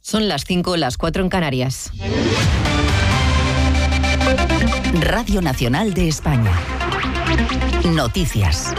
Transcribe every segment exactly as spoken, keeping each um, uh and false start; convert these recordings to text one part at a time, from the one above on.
Son las cinco, las cuatro en Canarias. Radio Nacional de España. Noticias.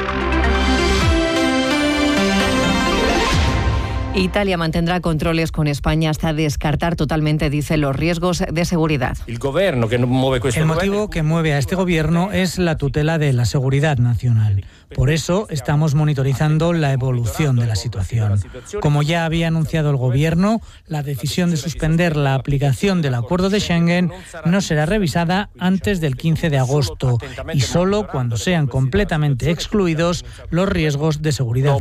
Italia mantendrá controles con España hasta descartar totalmente, dice, los riesgos de seguridad. El motivo que mueve a este gobierno es la tutela de la seguridad nacional. Por eso estamos monitorizando la evolución de la situación. Como ya había anunciado el gobierno, la decisión de suspender la aplicación del acuerdo de Schengen no será revisada antes del quince de agosto y solo cuando sean completamente excluidos los riesgos de seguridad.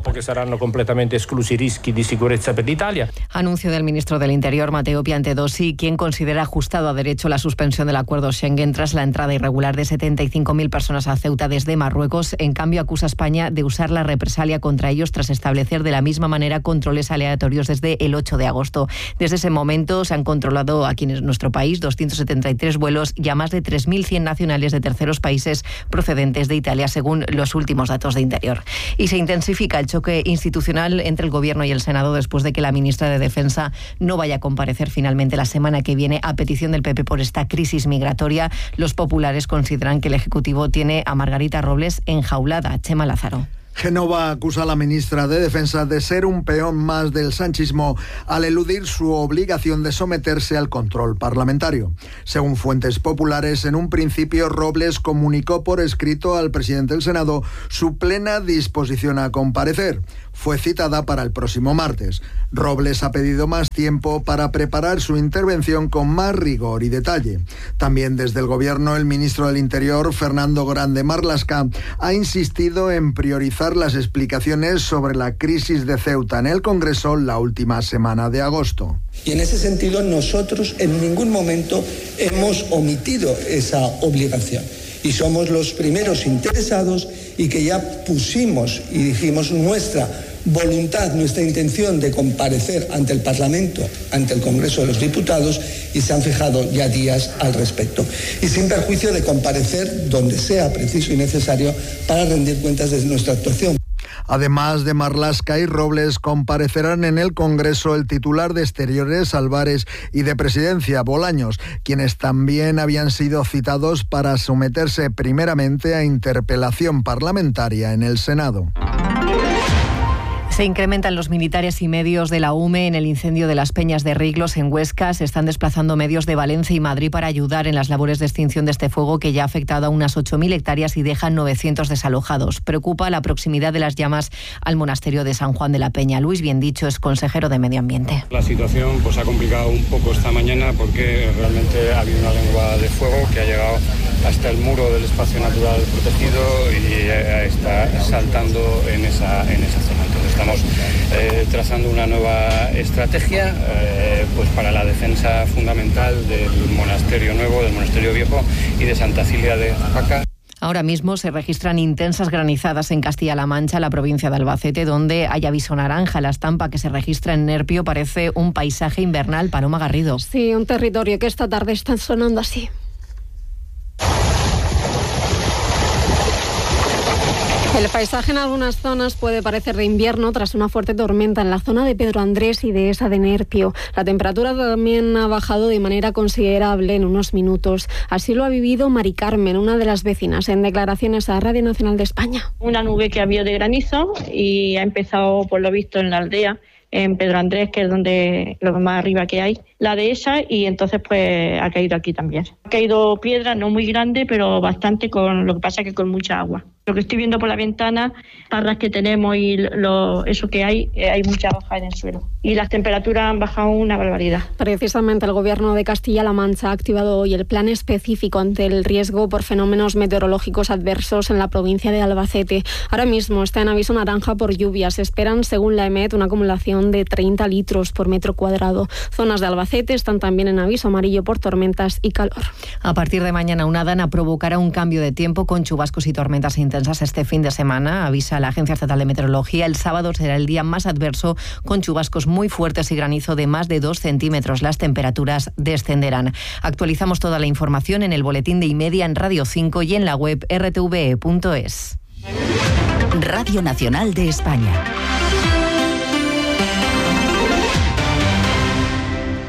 Anuncio del ministro del Interior, Matteo Piantedosi, quien considera ajustado a derecho la suspensión del acuerdo Schengen tras la entrada irregular de setenta y cinco mil personas a Ceuta desde Marruecos. En cambio, acusa a España de usar la represalia contra ellos tras establecer de la misma manera controles aleatorios desde el ocho de agosto. Desde ese momento se han controlado aquí en nuestro país doscientos setenta y tres vuelos y a más de tres mil cien nacionales de terceros países procedentes de Italia, según los últimos datos de Interior. Y se intensifica el choque institucional entre el Gobierno y el Senado después de que la ministra de Defensa no vaya a comparecer finalmente la semana que viene a petición del P P por esta crisis migratoria. Los populares consideran que el Ejecutivo tiene a Margarita Robles enjaulada. Chema Lázaro. Génova acusa a la ministra de Defensa de ser un peón más del sanchismo al eludir su obligación de someterse al control parlamentario. Según fuentes populares, en un principio Robles comunicó por escrito al presidente del Senado su plena disposición a comparecer. Fue citada para el próximo martes. Robles ha pedido más tiempo para preparar su intervención con más rigor y detalle. También desde el Gobierno, el ministro del Interior, Fernando Grande Marlaska, ha insistido en priorizar las explicaciones sobre la crisis de Ceuta en el Congreso la última semana de agosto. Y en ese sentido nosotros en ningún momento hemos omitido esa obligación. Y somos los primeros interesados y que ya pusimos y dijimos nuestra voluntad, nuestra intención de comparecer ante el Parlamento, ante el Congreso de los Diputados, y se han fijado ya días al respecto. Y sin perjuicio de comparecer donde sea preciso y necesario para rendir cuentas de nuestra actuación. Además de Marlaska y Robles, comparecerán en el Congreso el titular de Exteriores, Álvarez, y de Presidencia, Bolaños, quienes también habían sido citados para someterse primeramente a interpelación parlamentaria en el Senado. Se incrementan los militares y medios de la U M E en el incendio de las Peñas de Riglos en Huesca. Se están desplazando medios de Valencia y Madrid para ayudar en las labores de extinción de este fuego que ya ha afectado a unas ocho mil hectáreas y deja novecientos desalojados. Preocupa la proximidad de las llamas al monasterio de San Juan de la Peña. Luis Biendicho es consejero de Medio Ambiente. La situación pues, ha complicado un poco esta mañana porque realmente ha habido una lengua de fuego que ha llegado hasta el muro del espacio natural protegido y está saltando en esa, en esa zona. Entonces, estamos eh, trazando una nueva estrategia eh, pues para la defensa fundamental del monasterio nuevo, del monasterio viejo y de Santa Cilia de Jaca. Ahora mismo se registran intensas granizadas en Castilla-La Mancha, la provincia de Albacete, donde hay aviso naranja. La estampa que se registra en Nerpio parece un paisaje invernal. Paloma Garrido. Sí, un territorio que esta tarde está sonando así. El paisaje en algunas zonas puede parecer de invierno tras una fuerte tormenta en la zona de Pedro Andrés y de esa de Nerpio. La temperatura también ha bajado de manera considerable en unos minutos. Así lo ha vivido Mari Carmen, una de las vecinas, en declaraciones a Radio Nacional de España. Una nube que había de granizo y ha empezado, por lo visto, en la aldea, en Pedro Andrés, que es donde lo más arriba que hay, la de esa, y entonces pues ha caído aquí también. Ha caído piedra, no muy grande, pero bastante, con lo que pasa que con mucha agua. Lo que estoy viendo por la ventana, parras que tenemos y lo, eso que hay, eh, hay mucha hoja en el suelo. Y las temperaturas han bajado una barbaridad. Precisamente el Gobierno de Castilla-La Mancha ha activado hoy el plan específico ante el riesgo por fenómenos meteorológicos adversos en la provincia de Albacete. Ahora mismo está en aviso naranja por lluvias. Se esperan, según la EMET, una acumulación de treinta litros por metro cuadrado. Zonas de Albacete están también en aviso amarillo por tormentas y calor. A partir de mañana, una dana provocará un cambio de tiempo con chubascos y tormentas intensas este fin de semana, avisa la Agencia Estatal de Meteorología. El sábado será el día más adverso, con chubascos muy fuertes y granizo de más de dos centímetros. Las temperaturas descenderán. Actualizamos toda la información en el boletín de Imedia, en Radio cinco y en la web erre te ve e punto es. Radio Nacional de España.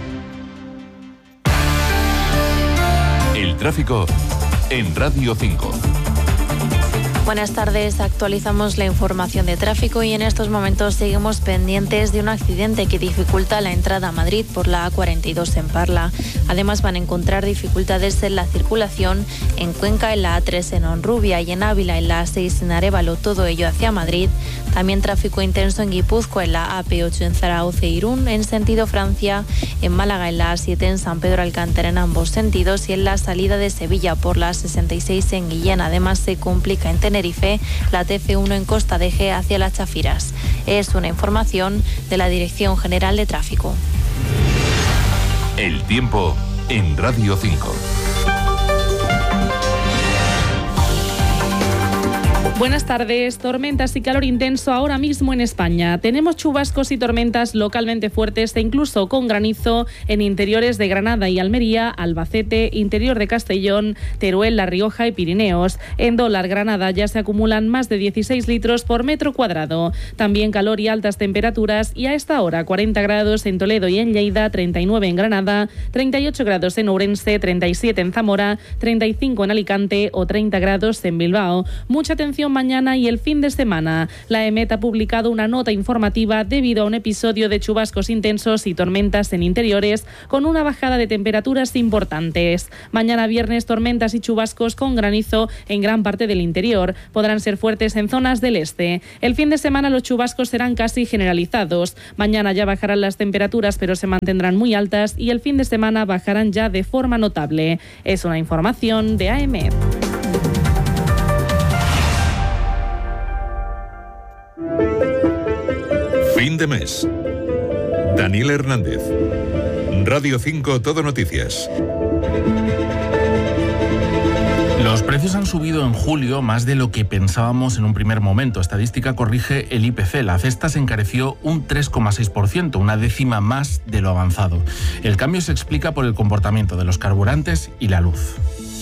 tráfico en Radio cinco. Buenas tardes, actualizamos la información de tráfico y en estos momentos seguimos pendientes de un accidente que dificulta la entrada a Madrid por la A cuarenta y dos en Parla. Además van a encontrar dificultades en la circulación en Cuenca, en la A tres en Honrubia y en Ávila en la A seis en Arévalo, todo ello hacia Madrid. También tráfico intenso en Guipúzcoa en la A P ocho en Zaragoza e Irún, en sentido Francia, en Málaga en la A siete en San Pedro Alcántara en ambos sentidos y en la salida de Sevilla por la A sesenta y seis en Guillén. Además se complica en Tenerife la T C uno en Costa de G hacia las Chafiras. Es una información de la Dirección General de Tráfico. El tiempo en Radio cinco. Buenas tardes. Tormentas y calor intenso ahora mismo en España. Tenemos chubascos y tormentas localmente fuertes e incluso con granizo en interiores de Granada y Almería, Albacete, interior de Castellón, Teruel, La Rioja y Pirineos. En dólar Granada ya se acumulan más de dieciséis litros por metro cuadrado. También calor y altas temperaturas y a esta hora cuarenta grados en Toledo y en Lleida, treinta y nueve en Granada, treinta y ocho grados en Ourense, treinta y siete en Zamora, treinta y cinco en Alicante o treinta grados en Bilbao. Mucha atención mañana y el fin de semana. La EMET ha publicado una nota informativa debido a un episodio de chubascos intensos y tormentas en interiores con una bajada de temperaturas importantes. Mañana viernes tormentas y chubascos con granizo en gran parte del interior. Podrán ser fuertes en zonas del este. El fin de semana los chubascos serán casi generalizados. Mañana ya bajarán las temperaturas pero se mantendrán muy altas y el fin de semana bajarán ya de forma notable. Es una información de A E M E T. Fin de mes. Daniel Hernández. Radio cinco Todo Noticias. Los precios han subido en julio más de lo que pensábamos en un primer momento. Estadística corrige el I P C. La cesta se encareció un tres coma seis por ciento, una décima más de lo avanzado. El cambio se explica por el comportamiento de los carburantes y la luz.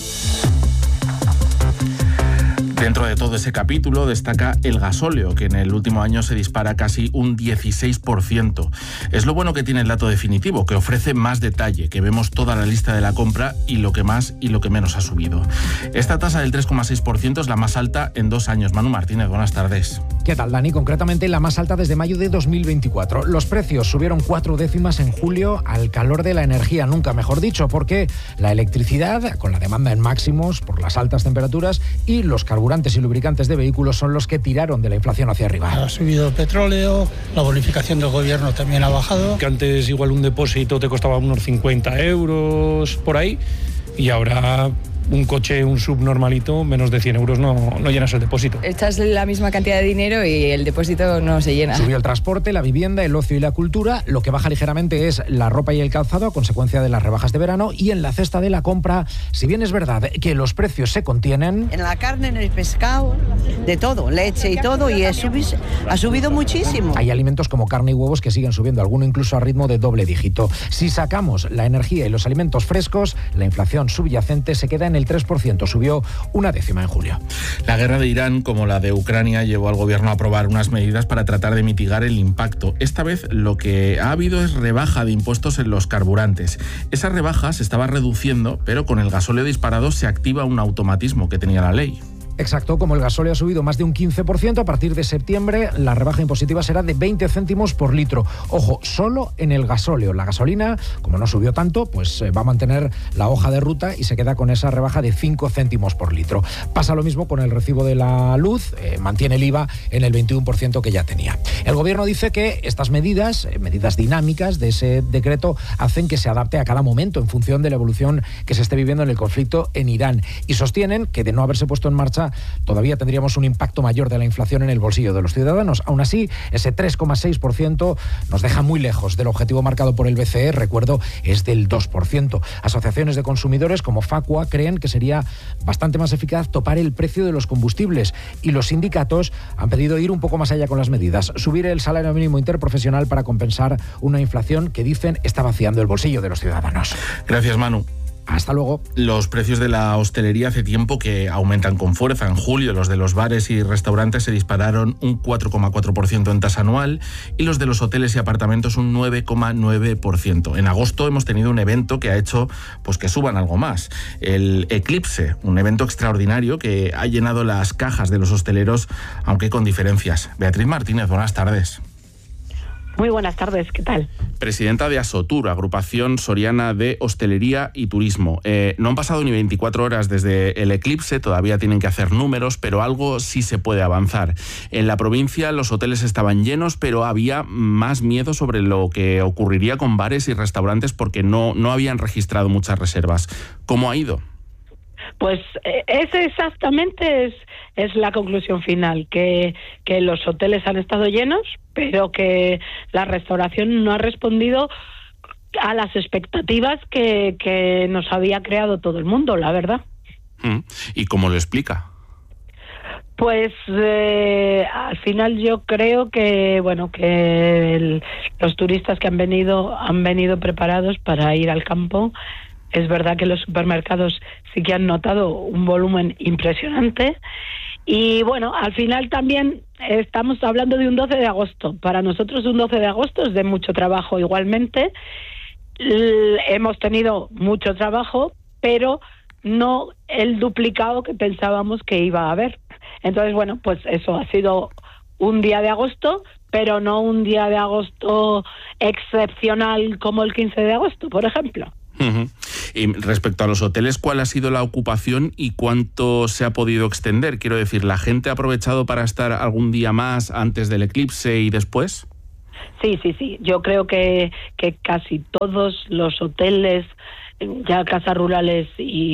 Dentro de todo ese capítulo destaca el gasóleo, que en el último año se dispara casi un dieciséis por ciento. Es lo bueno que tiene el dato definitivo, que ofrece más detalle, que vemos toda la lista de la compra y lo que más y lo que menos ha subido. Esta tasa del tres coma seis por ciento es la más alta en dos años. Manu Martínez, buenas tardes. ¿Qué tal, Dani? Concretamente la más alta desde mayo de dos mil veinticuatro. Los precios subieron cuatro décimas en julio al calor de la energía, nunca mejor dicho, porque la electricidad, con la demanda en máximos por las altas temperaturas, y los carburantes y lubricantes de vehículos son los que tiraron de la inflación hacia arriba. Ha subido el petróleo, la bonificación del gobierno también ha bajado. Que antes igual un depósito te costaba unos cincuenta euros por ahí y ahora un coche, un sub normalito, menos de cien euros no, no llenas el depósito. Echas la misma cantidad de dinero y el depósito no se llena. Subió el transporte, la vivienda, el ocio y la cultura. Lo que baja ligeramente es la ropa y el calzado a consecuencia de las rebajas de verano. Y en la cesta de la compra, si bien es verdad que los precios se contienen... En la carne, en el pescado, de todo, leche y todo, y es, ha subido muchísimo. Hay alimentos como carne y huevos que siguen subiendo, alguno incluso a ritmo de doble dígito. Si sacamos la energía y los alimentos frescos, la inflación subyacente se queda en el tres por ciento, subió una décima en julio. La guerra de Irán, como la de Ucrania, llevó al gobierno a aprobar unas medidas para tratar de mitigar el impacto. Esta vez lo que ha habido es rebaja de impuestos en los carburantes. Esa rebaja se estaba reduciendo, pero con el gasóleo disparado se activa un automatismo que tenía la ley. Exacto, como el gasóleo ha subido más de un quince por ciento, a partir de septiembre la rebaja impositiva será de veinte céntimos por litro. Ojo, solo en el gasóleo. La gasolina, como no subió tanto, pues eh, va a mantener la hoja de ruta y se queda con esa rebaja de cinco céntimos por litro. Pasa lo mismo con el recibo de la luz, eh, mantiene el I V A en el veintiuno por ciento que ya tenía. El gobierno dice que estas medidas, eh, medidas dinámicas de ese decreto, hacen que se adapte a cada momento en función de la evolución que se esté viviendo en el conflicto en Irán. Y sostienen que de no haberse puesto en marcha todavía tendríamos un impacto mayor de la inflación en el bolsillo de los ciudadanos. Aún así, ese tres coma seis por ciento nos deja muy lejos del objetivo marcado por el B C E, recuerdo, es del dos por ciento. Asociaciones de consumidores como Facua creen que sería bastante más eficaz topar el precio de los combustibles y los sindicatos han pedido ir un poco más allá con las medidas, subir el salario mínimo interprofesional para compensar una inflación que dicen está vaciando el bolsillo de los ciudadanos. Gracias, Manu. Hasta luego. Los precios de la hostelería hace tiempo que aumentan con fuerza. En julio los de los bares y restaurantes se dispararon un cuatro coma cuatro por ciento en tasa anual y los de los hoteles y apartamentos un nueve coma nueve por ciento. En agosto hemos tenido un evento que ha hecho pues que suban algo más. El Eclipse, un evento extraordinario que ha llenado las cajas de los hosteleros, aunque con diferencias. Beatriz Martínez, buenas tardes. Muy buenas tardes, ¿qué tal? Presidenta de Asotur, agrupación soriana de hostelería y turismo. Eh, no han pasado ni veinticuatro horas desde el eclipse, todavía tienen que hacer números, pero algo sí se puede avanzar. En la provincia los hoteles estaban llenos, pero había más miedo sobre lo que ocurriría con bares y restaurantes porque no, no habían registrado muchas reservas. ¿Cómo ha ido? Pues ese exactamente es, es la conclusión final, que, que los hoteles han estado llenos, pero que la restauración no ha respondido a las expectativas que, que nos había creado todo el mundo, la verdad. ¿Y cómo lo explica? Pues eh, al final yo creo que bueno que el, los turistas que han venido han venido preparados para ir al campo. Es verdad que los supermercados sí que han notado un volumen impresionante y bueno, al final también estamos hablando de un doce de agosto. Para nosotros un doce de agosto es de mucho trabajo igualmente. L- hemos tenido mucho trabajo, pero no el duplicado que pensábamos que iba a haber. Entonces, bueno, pues eso ha sido un día de agosto, pero no un día de agosto excepcional como el quince de agosto, por ejemplo. Uh-huh. Y respecto a los hoteles, ¿cuál ha sido la ocupación y cuánto se ha podido extender? Quiero decir, ¿la gente ha aprovechado para estar algún día más antes del eclipse y después? Sí, sí, sí. Yo creo que, que casi todos los hoteles, ya casas rurales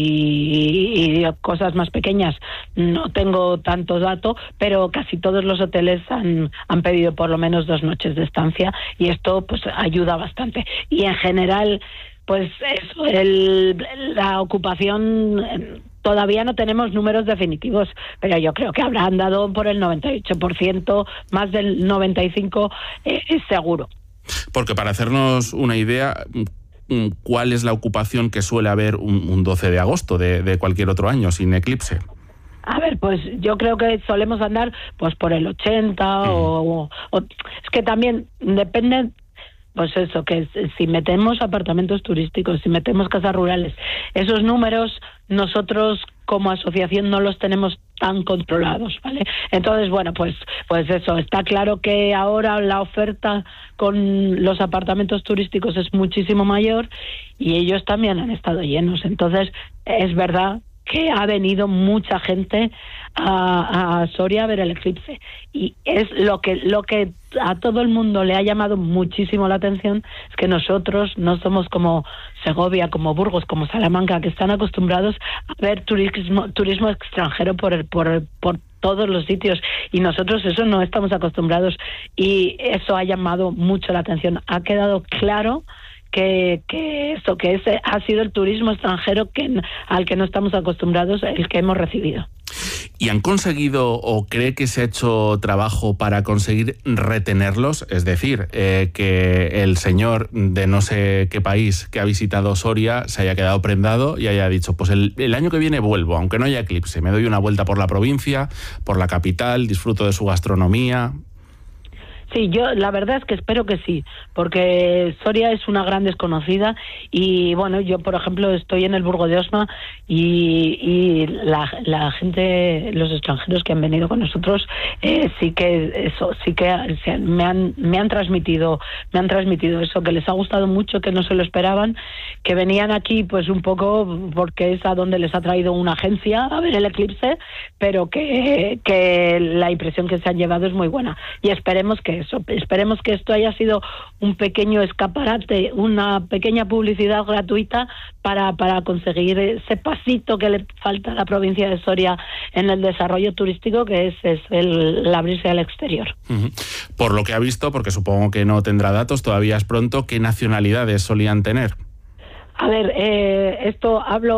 y, y cosas más pequeñas, no tengo tanto dato, pero casi todos los hoteles han, han pedido por lo menos dos noches de estancia y esto pues ayuda bastante. Y en general, pues eso, el, la ocupación, todavía no tenemos números definitivos, pero yo creo que habrá andado por el noventa y ocho por ciento, más del noventa y cinco por ciento eh, es seguro. Porque para hacernos una idea, ¿cuál es la ocupación que suele haber un, un doce de agosto de, de cualquier otro año sin eclipse? A ver, pues yo creo que solemos andar pues por el ochenta mm. o, o... Es que también depende... Pues eso, que si metemos apartamentos turísticos, si metemos casas rurales, esos números nosotros como asociación no los tenemos tan controlados, ¿vale? Entonces, bueno, pues pues eso, está claro que ahora la oferta con los apartamentos turísticos es muchísimo mayor y ellos también han estado llenos. Entonces, es verdad que ha venido mucha gente a, a Soria a ver el eclipse y es lo que lo que a todo el mundo le ha llamado muchísimo la atención, es que nosotros no somos como Segovia, como Burgos, como Salamanca, que están acostumbrados a ver turismo turismo extranjero por el, por el, por todos los sitios y nosotros eso no estamos acostumbrados y eso ha llamado mucho la atención. Ha quedado claro que, que eso, que ese ha sido el turismo extranjero que, al que no estamos acostumbrados, el que hemos recibido. ¿Y han conseguido o cree que se ha hecho trabajo para conseguir retenerlos? Es decir, eh, que el señor de no sé qué país que ha visitado Soria se haya quedado prendado y haya dicho, pues el, el año que viene vuelvo, aunque no haya eclipse, me doy una vuelta por la provincia, por la capital, disfruto de su gastronomía. Sí, yo la verdad es que espero que sí, porque Soria es una gran desconocida y bueno, yo por ejemplo estoy en el Burgo de Osma y, y la, la gente, los extranjeros que han venido con nosotros, eh, sí que eso, sí que se, me han me han transmitido, me han transmitido eso, que les ha gustado mucho, que no se lo esperaban, que venían aquí pues un poco porque es a donde les ha traído una agencia a ver el eclipse, pero que, que la impresión que se han llevado es muy buena y esperemos que eso, esperemos que esto haya sido un pequeño escaparate, una pequeña publicidad gratuita para, para conseguir ese pasito que le falta a la provincia de Soria en el desarrollo turístico, que es, es el, el abrirse al exterior. Uh-huh. Por lo que ha visto, porque supongo que no tendrá datos, todavía es pronto, ¿qué nacionalidades solían tener? A ver, eh, esto hablo... que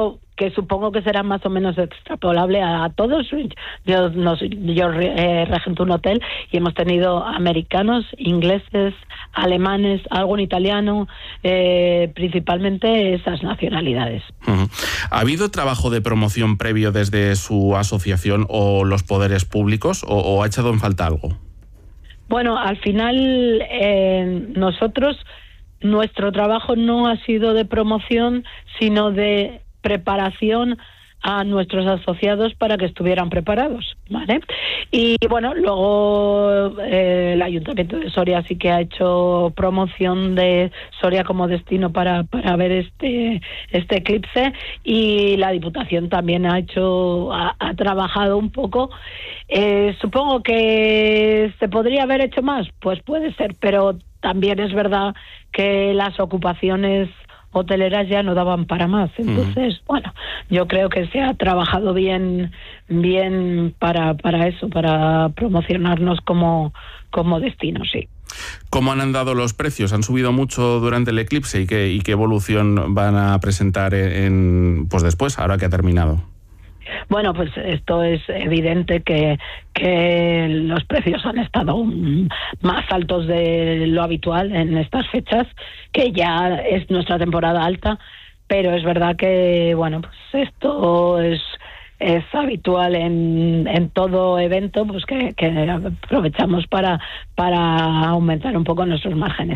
que supongo que será más o menos extrapolable a, a todos. Yo, nos, yo eh, regento un hotel y hemos tenido americanos, ingleses, alemanes, algún italiano, eh, principalmente esas nacionalidades. Uh-huh. ¿Ha habido trabajo de promoción previo desde su asociación o los poderes públicos o, o ha echado en falta algo? Bueno, al final eh, nosotros, nuestro trabajo no ha sido de promoción, sino de preparación a nuestros asociados para que estuvieran preparados, ¿vale? Y bueno, luego eh, el Ayuntamiento de Soria sí que ha hecho promoción de Soria como destino para, para ver este este eclipse, y la Diputación también ha hecho ha, ha trabajado un poco. Eh, supongo que se podría haber hecho más, pues puede ser, pero también es verdad que las ocupaciones hoteleras ya no daban para más. Entonces, uh-huh. bueno, yo creo que se ha trabajado bien bien para para eso, para promocionarnos como, como destino, sí. ¿Cómo han andado los precios? ¿Han subido mucho durante el eclipse? ¿Y qué, y qué evolución van a presentar en, pues después, ahora que ha terminado? Bueno, pues esto es evidente que, que los precios han estado más altos de lo habitual en estas fechas, que ya es nuestra temporada alta, pero es verdad que, bueno, pues esto es es habitual en, en todo evento, pues que, que aprovechamos para para aumentar un poco nuestros márgenes.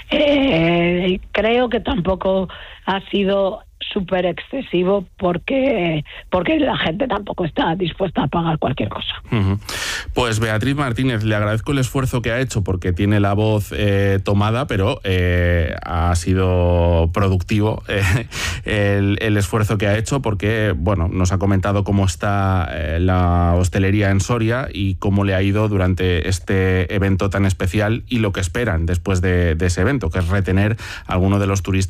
Eh, creo que tampoco ha sido súper excesivo porque porque la gente tampoco está dispuesta a pagar cualquier cosa. Uh-huh. Pues Beatriz Martínez, le agradezco el esfuerzo que ha hecho, porque tiene la voz eh, tomada, pero eh, ha sido productivo eh, el, el esfuerzo que ha hecho, porque bueno, nos ha comentado cómo está eh, la hostelería en Soria y cómo le ha ido durante este evento tan especial y lo que esperan después de, de ese evento, que es retener a alguno de los turistas